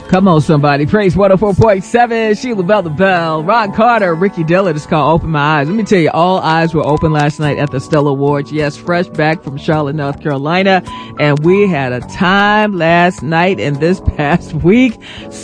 Come on, somebody. Praise 104.7. Sheila Bell the Bell. Ron Carter, Ricky Dillard. It's called Open My Eyes. Let me tell you, all eyes were open last night at the Stella Awards. Yes, fresh back from Charlotte, North Carolina. And we had a time last night and this past week.